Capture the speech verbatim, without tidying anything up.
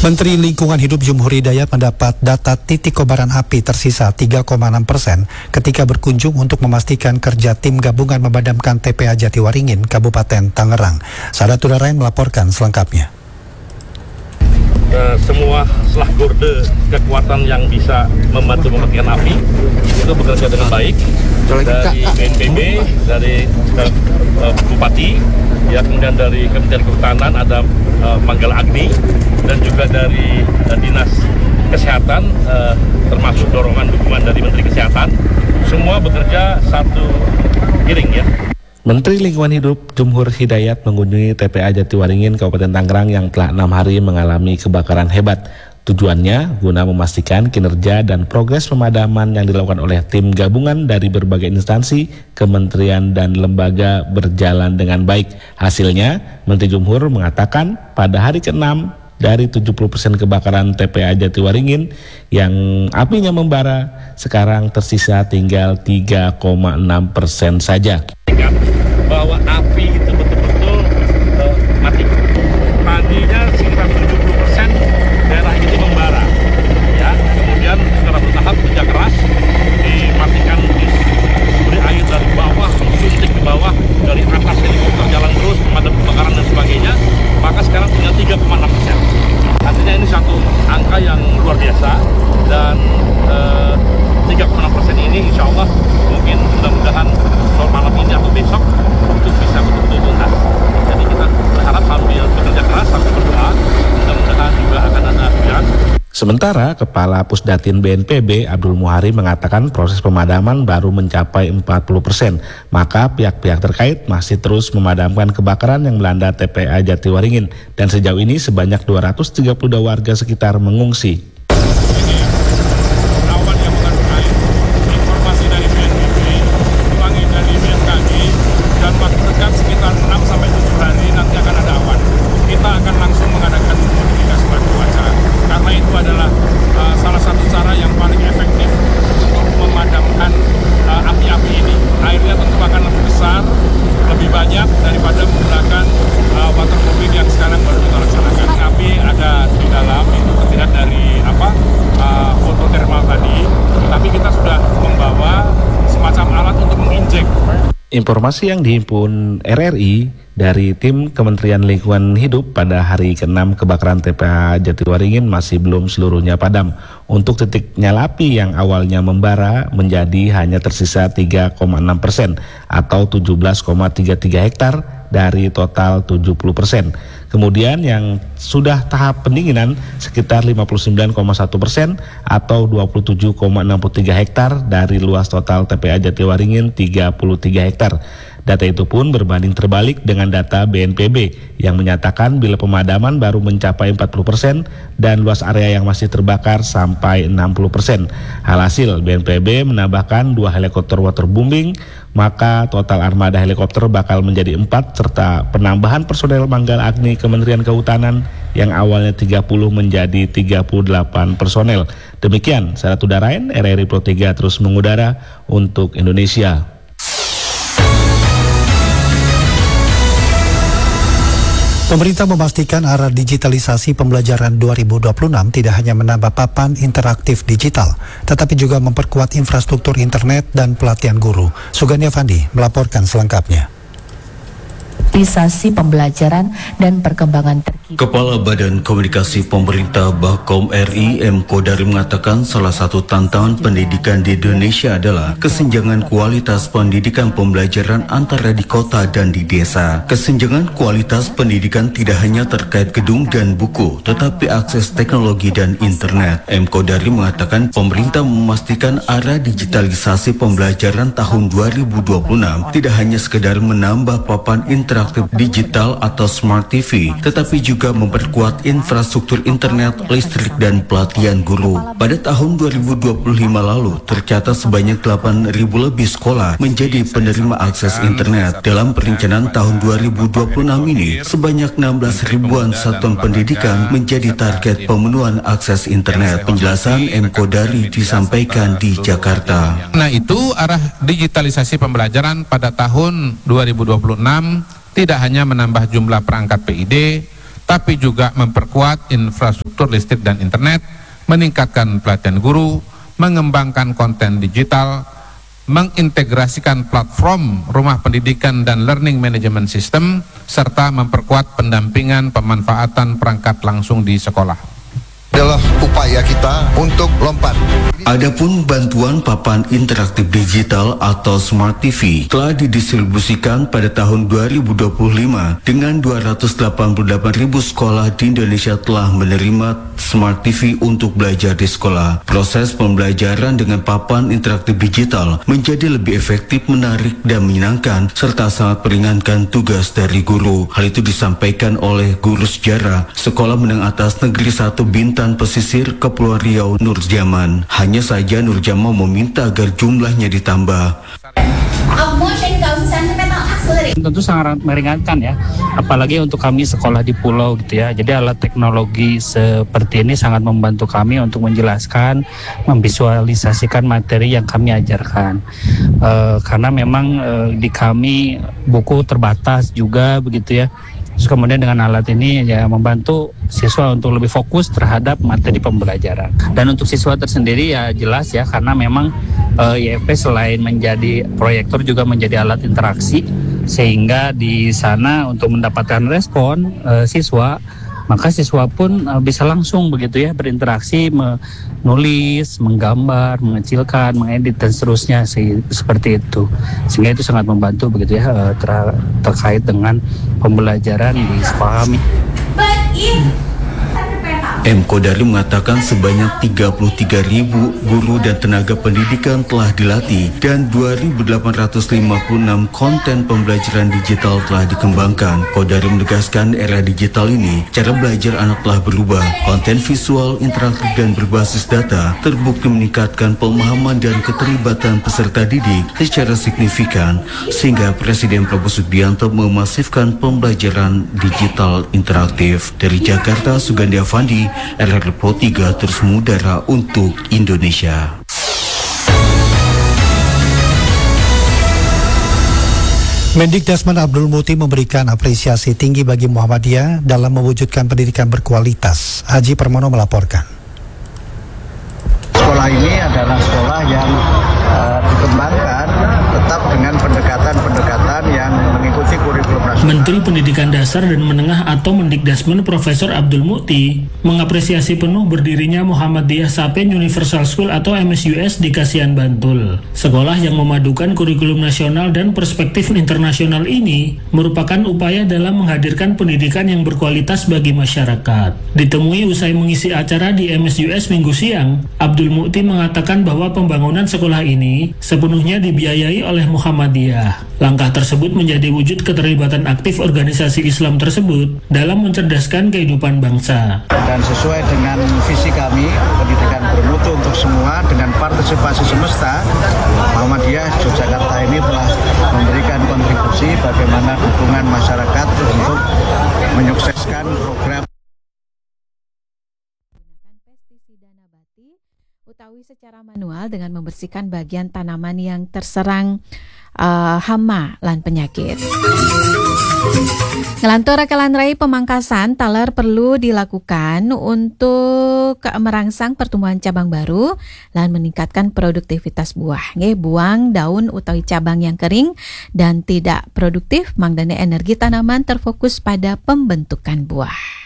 Menteri Lingkungan Hidup Jumhur Hidayat mendapat data titik kobaran api tersisa tiga koma enam persen ketika berkunjung untuk memastikan kerja tim gabungan memadamkan T P A Jatiwaringin, Kabupaten Tangerang. Sadat Udarain melaporkan selengkapnya. Uh, semua selah gorde kekuatan yang bisa membantu mematikan api itu bekerja dengan baik dari B N P B, dari uh, uh, Bupati, ya, kemudian dari Kementerian Kehutanan ada uh, Manggala Agni, dan juga dari uh, Dinas Kesehatan, uh, termasuk dorongan dukungan dari Menteri Kesehatan. Semua bekerja satu piring, ya. Menteri Lingkungan Hidup Jumhur Hidayat mengunjungi T P A Jatiwaringin, Kabupaten Tangerang yang telah enam hari mengalami kebakaran hebat. Tujuannya guna memastikan kinerja dan progres pemadaman yang dilakukan oleh tim gabungan dari berbagai instansi, kementerian dan lembaga berjalan dengan baik. Hasilnya, Menteri Jumhur mengatakan pada hari keenam dari tujuh puluh persen kebakaran T P A Jatiwaringin yang apinya membara, sekarang tersisa tinggal tiga koma enam persen saja. Bahwa api itu betul-betul uh, mati. Tadinya sekitar tujuh puluh persen daerah itu membara, ya. Kemudian secara bertahap kerja keras dimatikan, diberi air dari bawah, suntik ke bawah, dari atas helikopter jalan terus pemadam kebakaran dan sebagainya. Maka sekarang tinggal tiga koma enam persen. Artinya ini satu angka yang luar biasa, dan uh, tiga koma enam persen ini insya Allah mungkin mudah-mudahan sore malam ini atau besok itu bisa betul-betul tuntas. Jadi kita berharap sambil bekerja keras, sambil berdoa, mudah-mudahan juga akan ada hujan. Sementara Kepala Pusdatin B N P B Abdul Muhari mengatakan proses pemadaman baru mencapai empat puluh persen, maka pihak-pihak terkait masih terus memadamkan kebakaran yang melanda T P A Jatiwaringin, dan sejauh ini sebanyak dua ratus tiga puluh dua warga sekitar mengungsi. Informasi yang dihimpun R R I dari tim Kementerian Lingkungan Hidup pada hari keenam kebakaran T P A Jatiwaringin masih belum seluruhnya padam. Untuk titik nyala api yang awalnya membara menjadi hanya tersisa tiga koma enam persen atau tujuh belas koma tiga tiga hektar dari total tujuh puluh persen. Kemudian yang sudah tahap pendinginan sekitar lima puluh sembilan koma satu persen atau dua puluh tujuh koma enam tiga hektar dari luas total T P A Jatiwaringin tiga puluh tiga hektar. Data itu pun berbanding terbalik dengan data B N P B yang menyatakan bila pemadaman baru mencapai empat puluh persen dan luas area yang masih terbakar sampai enam puluh persen. Alhasil B N P B menambahkan dua helikopter waterbombing, maka total armada helikopter bakal menjadi empat serta penambahan personel Manggala Agni Kementerian Kehutanan yang awalnya tiga puluh menjadi tiga puluh delapan personel. Demikian Sadat Udarain, R R I Pro tiga terus mengudara untuk Indonesia. Pemerintah memastikan arah digitalisasi pembelajaran dua ribu dua puluh enam tidak hanya menambah papan interaktif digital, tetapi juga memperkuat infrastruktur internet dan pelatihan guru. Sugania Fandi melaporkan selengkapnya. Digitalisasi pembelajaran dan perkembangan terkini. Kepala Badan Komunikasi Pemerintah Bakom R I M Kodari mengatakan salah satu tantangan pendidikan di Indonesia adalah kesenjangan kualitas pendidikan pembelajaran antara di kota dan di desa. Kesenjangan kualitas pendidikan tidak hanya terkait gedung dan buku, tetapi akses teknologi dan internet. M Kodari mengatakan pemerintah memastikan arah digitalisasi pembelajaran tahun dua ribu dua puluh enam tidak hanya sekedar menambah papan interaktif digital atau smart T V, tetapi juga memperkuat infrastruktur internet, listrik, dan pelatihan guru. Pada tahun dua ribu dua puluh lima lalu, tercatat sebanyak delapan ribu lebih sekolah menjadi penerima akses internet. Dalam perencanaan tahun dua ribu dua puluh enam ini, sebanyak enam belas ribuan satuan pendidikan menjadi target pemenuhan akses internet. Penjelasan M Kodari disampaikan di Jakarta. Nah, itu arah digitalisasi pembelajaran pada tahun dua ribu dua puluh enam tidak hanya menambah jumlah perangkat P I D, tapi juga memperkuat infrastruktur infrastruktur listrik dan internet, meningkatkan pelatihan guru, mengembangkan konten digital, mengintegrasikan platform rumah pendidikan dan learning management system, serta memperkuat pendampingan pemanfaatan perangkat langsung di sekolah. Adalah upaya kita untuk lompat. Adapun bantuan papan interaktif digital atau Smart T V telah didistribusikan pada tahun dua ribu dua puluh lima dengan dua ratus delapan puluh delapan ribu sekolah di Indonesia telah menerima Smart T V untuk belajar di sekolah. Proses pembelajaran dengan papan interaktif digital menjadi lebih efektif, menarik, dan menyenangkan serta sangat meringankan tugas dari guru. Hal itu disampaikan oleh guru sejarah Sekolah Menengah Atas Negeri satu Bintan Pesisir Kepulauan Riau, Nurjaman. Hanya saja Nurjaman meminta agar jumlahnya ditambah. Tentu sangat meringankan ya, apalagi untuk kami sekolah di pulau gitu ya. Jadi alat teknologi seperti ini sangat membantu kami untuk menjelaskan, memvisualisasikan materi yang kami ajarkan. E, karena memang e, di kami buku terbatas juga begitu ya. Terus kemudian dengan alat ini ya membantu siswa untuk lebih fokus terhadap materi pembelajaran. Dan untuk siswa tersendiri ya jelas ya, karena memang uh, I F P selain menjadi proyektor juga menjadi alat interaksi, sehingga di sana untuk mendapatkan respon uh, siswa, maka siswa pun uh, bisa langsung begitu ya berinteraksi, menulis, menggambar, mengecilkan, mengedit dan seterusnya se- seperti itu. Sehingga itu sangat membantu begitu ya uh, ter- terkait dengan pembelajaran di sekolah kami. M. Kodari mengatakan sebanyak tiga puluh tiga ribu guru dan tenaga pendidikan telah dilatih dan dua ribu delapan ratus lima puluh enam konten pembelajaran digital telah dikembangkan. Kodari menegaskan era digital ini, cara belajar anak telah berubah. Konten visual, interaktif dan berbasis data terbukti meningkatkan pemahaman dan keterlibatan peserta didik secara signifikan, sehingga Presiden Prabowo Subianto memasifkan pembelajaran digital interaktif. Dari Jakarta, Sugandi Avandi, R R Pro tiga terus mengudara untuk Indonesia. Mendikdasmen Abdul Muti memberikan apresiasi tinggi bagi Muhammadiyah dalam mewujudkan pendidikan berkualitas. Haji Permono melaporkan. Sekolah ini adalah sekolah yang uh, dikembangkan tetap dengan pendekatan-pendekatan yang mengikuti kurikulum nasional. Menteri Pendidikan Dasar dan Menengah atau Mendikdasmen Profesor Abdul Muti mengapresiasi penuh berdirinya Muhammadiyah Sapen Universal School atau M S U S di Kasihan, Bantul. Sekolah yang memadukan kurikulum nasional dan perspektif internasional ini merupakan upaya dalam menghadirkan pendidikan yang berkualitas bagi masyarakat. Ditemui usai mengisi acara di M S U S Minggu siang, Abdul Muti mengatakan bahwa pembangunan sekolah ini sepenuhnya dibiayai oleh Muhammadiyah. Langkah tersebut menjadi wujud keterlibatan aktif organisasi Islam tersebut dalam mencerdaskan kehidupan bangsa. Dan sesuai dengan visi kami, pendidikan bermutu untuk semua dengan partisipasi semesta, Muhammadiyah Yogyakarta ini telah memberikan kontribusi bagaimana dukungan masyarakat untuk menyukseskan program utawi secara manual dengan membersihkan bagian tanaman yang terserang uh, hama lan penyakit. Ngelantur kelanrai pemangkasan taler perlu dilakukan untuk merangsang pertumbuhan cabang baru lan meningkatkan produktivitas buah. Nggih, buang daun utawi cabang yang kering dan tidak produktif mangdane energi tanaman terfokus pada pembentukan buah.